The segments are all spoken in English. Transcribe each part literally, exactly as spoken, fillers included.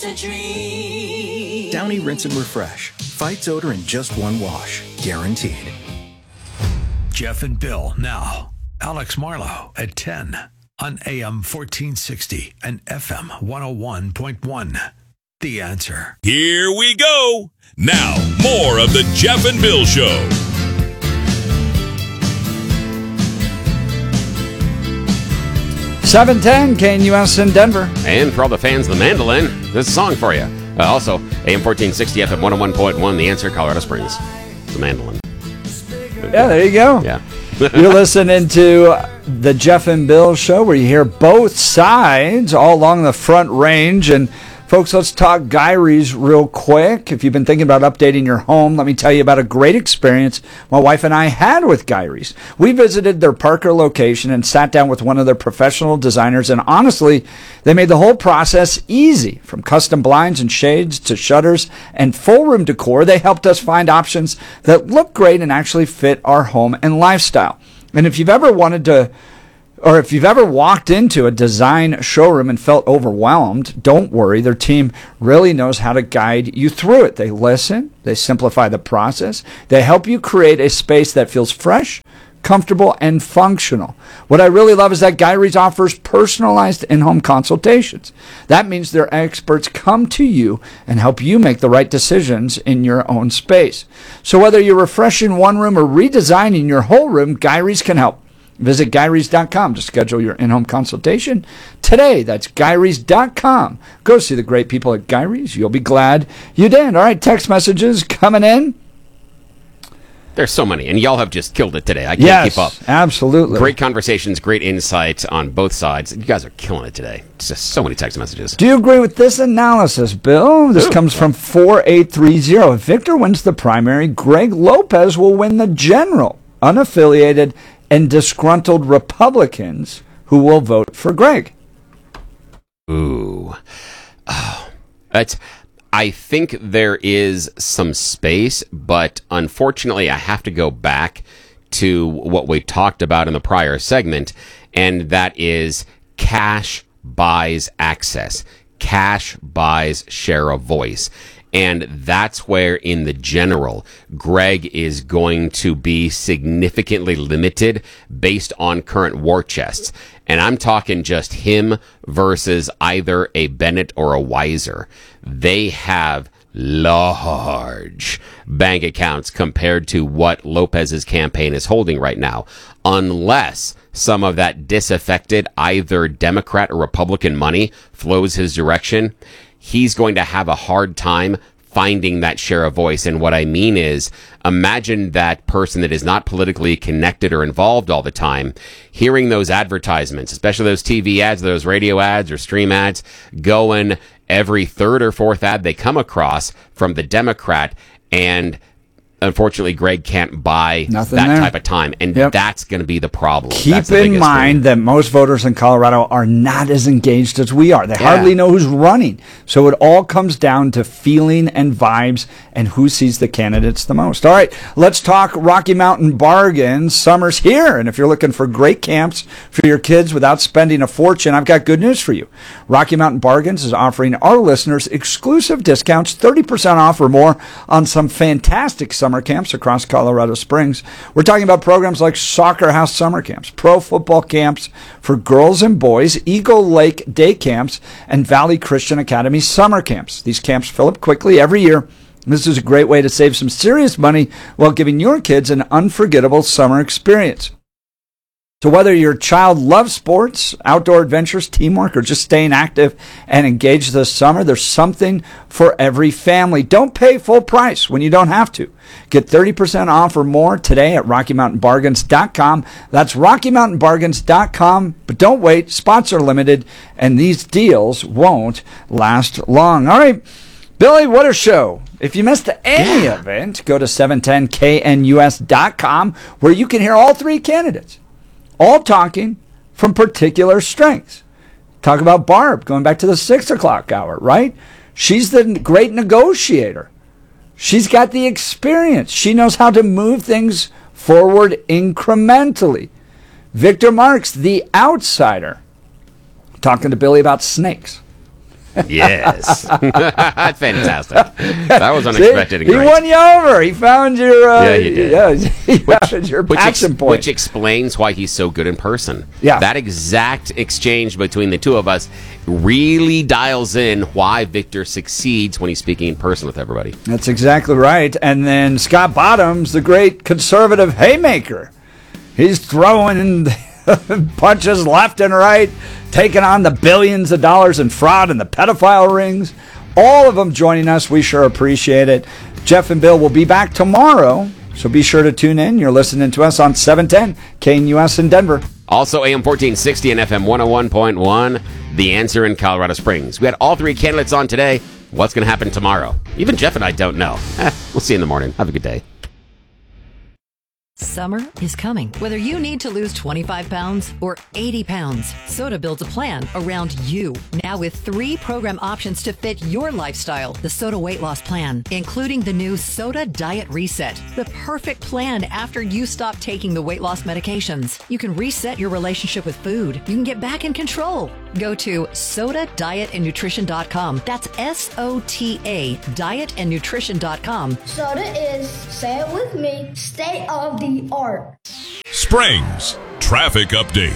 Downy Rinse and Refresh fights odor in just one wash, guaranteed. Jeff and Bill now. Alex Marlowe at ten on A M fourteen sixty and F M one oh one point one. The Answer. Here we go. Now, more of the Jeff and Bill Show. seven ten K N U S in Denver. And for all the fans of the mandolin, there's a song for you. Uh, also, A M fourteen sixty, F M one oh one point one, The Answer, Colorado Springs. The mandolin. Yeah, there you go. Yeah. You're listening to the Jeff and Bill Show, where you hear both sides all along the Front Range. And folks, let's talk Gyrie's real quick. If you've been thinking about updating your home, let me tell you about a great experience my wife and I had with Gyrie's. We visited their Parker location and sat down with one of their professional designers, and honestly, they made the whole process easy. From custom blinds and shades to shutters and full room decor, they helped us find options that look great and actually fit our home and lifestyle. And if you've ever wanted to Or if you've ever walked into a design showroom and felt overwhelmed, don't worry. Their team really knows how to guide you through it. They listen, they simplify the process, they help you create a space that feels fresh, comfortable, and functional. What I really love is that Gyrie's offers personalized in-home consultations. That means their experts come to you and help you make the right decisions in your own space. So whether you're refreshing one room or redesigning your whole room, Gyrie's can help. Visit Gyrie's dot com to schedule your in-home consultation today. That's Gyrie's dot com. Go see the great people at Gyrie's. You'll be glad you did. All right, text messages coming in. There's so many, and y'all have just killed it today. I can't yes, keep up. Absolutely. Great conversations, great insight on both sides. You guys are killing it today. It's just so many text messages. Do you agree with this analysis, Bill? This Ooh. comes from four eight three zero. If Victor wins the primary, Greg Lopez will win the general. Unaffiliated and disgruntled Republicans who will vote for Greg. Ooh. Oh, that's... I think there is some space, but unfortunately I have to go back to what we talked about in the prior segment, and that is cash buys access. Cash buys share of voice. And that's where, in the general, Greg is going to be significantly limited based on current war chests. And I'm talking just him versus either a Bennett or a Weiser. They have large bank accounts compared to what Lopez's campaign is holding right now. Unless some of that disaffected either Democrat or Republican money flows his direction, he's going to have a hard time finding that share of voice. And what I mean is, imagine that person that is not politically connected or involved all the time, hearing those advertisements, especially those T V ads, those radio ads or stream ads, going every third or fourth ad they come across from the Democrat, and unfortunately, Greg can't buy Nothing that there. type of time, and Yep. that's going to be the problem. Keep That's the in biggest mind thing. that most voters in Colorado are not as engaged as we are. They Yeah. hardly know who's running. So it all comes down to feeling and vibes and who sees the candidates the most. All right, let's talk Rocky Mountain Bargains. Summer's here, and if you're looking for great camps for your kids without spending a fortune, I've got good news for you. Rocky Mountain Bargains is offering our listeners exclusive discounts, thirty percent off or more on some fantastic summer camps across Colorado Springs. We're talking about programs like Soccer House Summer Camps, Pro Football Camps for girls and boys, Eagle Lake Day Camps, and Valley Christian Academy Summer Camps. These camps fill up quickly every year. This is a great way to save some serious money while giving your kids an unforgettable summer experience. So whether your child loves sports, outdoor adventures, teamwork, or just staying active and engaged this summer, there's something for every family. Don't pay full price when you don't have to. Get thirty percent off or more today at Rocky Mountain Bargains dot com. That's Rocky Mountain Bargains dot com. But don't wait. Spots are limited, and these deals won't last long. All right, Billy, what a show. If you missed any Yeah. event, go to seven ten K N U S dot com, where you can hear all three candidates, all talking from particular strengths. Talk about Barb, going back to the six o'clock hour, right? She's the great negotiator. She's got the experience. She knows how to move things forward incrementally. Victor Marks, the outsider, talking to Billy about snakes. Yes. Fantastic. That was unexpected See, and great. He won you over. He found your uh, Yeah, he did. Yeah, he found your Which, ex- passion point. which explains why he's so good in person. Yeah. That exact exchange between the two of us really dials in why Victor succeeds when he's speaking in person with everybody. That's exactly right. And then Scott Bottoms, the great conservative haymaker. He's throwing punches left and right, taking on the billions of dollars in fraud and the pedophile rings. All of them joining us. We sure appreciate it. Jeff and Bill will be back tomorrow, so be sure to tune in. You're listening to us on seven ten K N U S in Denver. Also, A M fourteen sixty and F M one oh one point one, The Answer in Colorado Springs. We had all three candidates on today. What's going to happen tomorrow? Even Jeff and I don't know. Eh, we'll see you in the morning. Have a good day. Summer is coming. Whether you need to lose twenty-five pounds or eighty pounds, Soda builds a plan around you. Now with three program options to fit your lifestyle. The Soda Weight Loss Plan, including the new Soda Diet Reset. The perfect plan after you stop taking the weight loss medications. You can reset your relationship with food. You can get back in control. Go to soda diet and nutrition dot com. That's S O T A, diet and nutrition dot com. Soda is, say it with me, state of the art. Springs traffic update.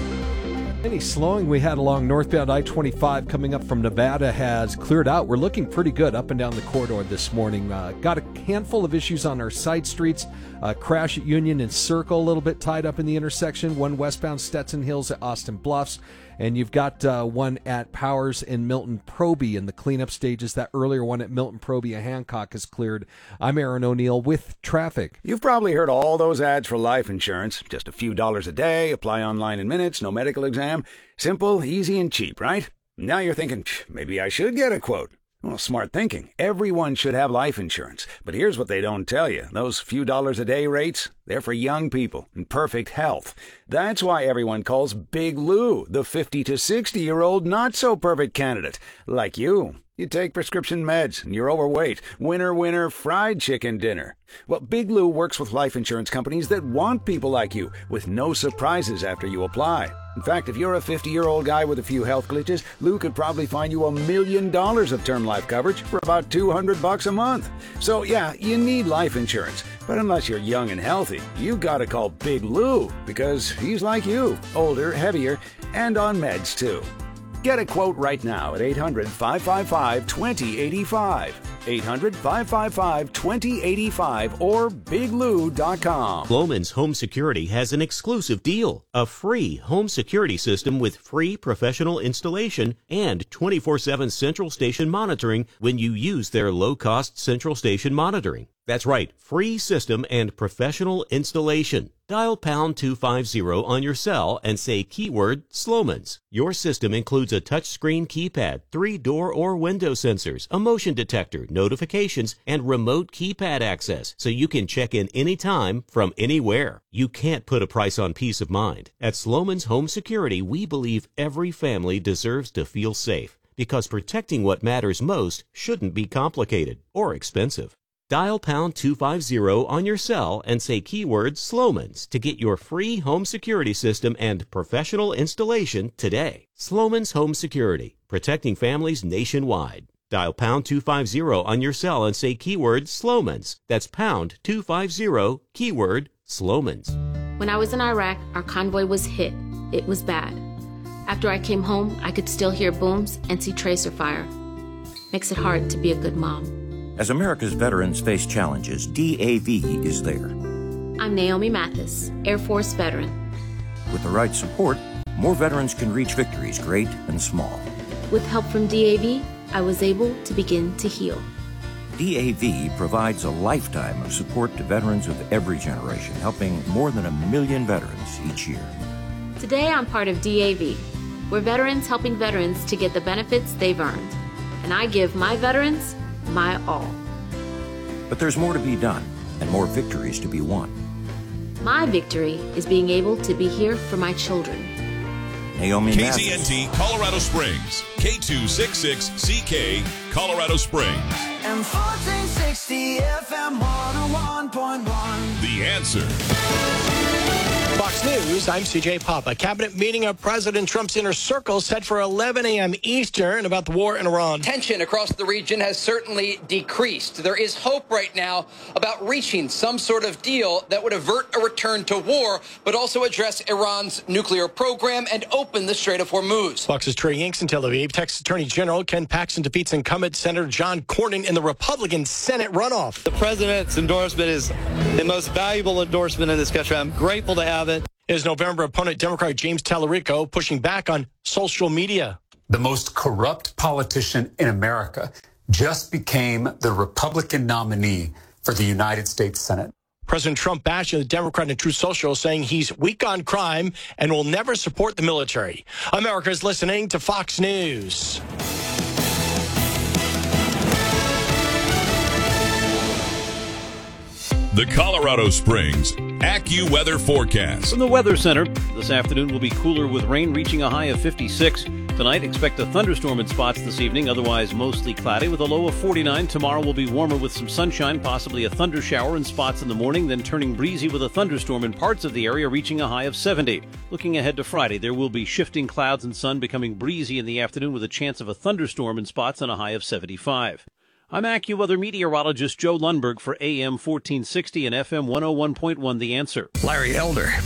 Any slowing we had along northbound I twenty-five coming up from Nevada has cleared out. We're looking pretty good up and down the corridor this morning. Uh, got a handful of issues on our side streets. Uh, crash at Union and Circle, a little bit tied up in the intersection. One westbound Stetson Hills at Austin Bluffs. And you've got uh, one at Powers and Milton Proby in the cleanup stages. That earlier one at Milton Proby at Hancock is cleared. I'm Aaron O'Neill with traffic. You've probably heard all those ads for life insurance. Just a few dollars a day, apply online in minutes, no medical exam. Simple, easy, and cheap, right? Now you're thinking, maybe I should get a quote. Well, smart thinking. Everyone should have life insurance. But here's what they don't tell you. Those few dollars a day rates, they're for young people in perfect health. That's why everyone calls Big Lou the fifty to sixty-year-old not-so-perfect candidate. Like you. You take prescription meds, and you're overweight. Winner, winner, fried chicken dinner. Well, Big Lou works with life insurance companies that want people like you, with no surprises after you apply. In fact, if you're a fifty-year-old guy with a few health glitches, Lou could probably find you a million dollars of term life coverage for about two hundred bucks a month. So yeah, you need life insurance. But unless you're young and healthy, you gotta call Big Lou, because he's like you, older, heavier, and on meds too. Get a quote right now at eight hundred, five five five, two oh eight five. eight hundred, five five five, two oh eight five or big lou dot com. Sloman's Home Security has an exclusive deal. A free home security system with free professional installation and twenty-four seven central station monitoring when you use their low-cost central station monitoring. That's right, free system and professional installation. Dial pound two fifty on your cell and say keyword Sloman's. Your system includes a touchscreen keypad, three door or window sensors, a motion detector, notifications, and remote keypad access, so you can check in anytime from anywhere. You can't put a price on peace of mind. At Sloman's Home Security, we believe every family deserves to feel safe, because protecting what matters most shouldn't be complicated or expensive. Dial pound two fifty on your cell and say keyword Sloman's to get your free home security system and professional installation today. Sloman's Home Security, protecting families nationwide. Dial pound two fifty on your cell and say keyword Sloman's. That's pound two fifty, keyword Sloman's. When I was in Iraq, our convoy was hit. It was bad. After I came home, I could still hear booms and see tracer fire. Makes it hard to be a good mom. As America's veterans face challenges, D A V is there. I'm Naomi Mathis, Air Force veteran. With the right support, more veterans can reach victories, great and small. With help from D A V, I was able to begin to heal. D A V provides a lifetime of support to veterans of every generation, helping more than a million veterans each year. Today, I'm part of D A V. We're veterans helping veterans to get the benefits they've earned. And I give my veterans my all. But there's more to be done and more victories to be won. My victory is being able to be here for my children. Naomi K Z N T Colorado Springs, K two sixty-six C K, Colorado Springs. A M fourteen sixty, F M one oh one point one. The Answer. Fox News, I'm C J Pop. A cabinet meeting of President Trump's inner circle set for eleven a.m. Eastern about the war in Iran. Tension across the region has certainly decreased. There is hope right now about reaching some sort of deal that would avert a return to war, but also address Iran's nuclear program and open the Strait of Hormuz. Fox's Trey Yanks in Tel Aviv. Texas Attorney General Ken Paxton defeats incumbent Senator John Cornyn in the Republican Senate runoff. The president's endorsement is the most valuable endorsement in this country. I'm grateful to have it. His November opponent, Democrat James Tallarico, pushing back on social media. The most corrupt politician in America just became the Republican nominee for the United States Senate. President Trump bashing the Democrat in Truth Social, saying he's weak on crime and will never support the military. America's listening to Fox News. The Colorado Springs AccuWeather forecast. From the Weather Center, this afternoon will be cooler with rain reaching a high of fifty-six. Tonight, expect a thunderstorm in spots this evening, otherwise mostly cloudy with a low of forty-nine. Tomorrow will be warmer with some sunshine, possibly a thunder shower in spots in the morning, then turning breezy with a thunderstorm in parts of the area reaching a high of seventy. Looking ahead to Friday, there will be shifting clouds and sun becoming breezy in the afternoon with a chance of a thunderstorm in spots and a high of seventy-five. I'm AccuWeather meteorologist Joe Lundberg for A M fourteen sixty and F M one oh one point one The Answer. Larry Elder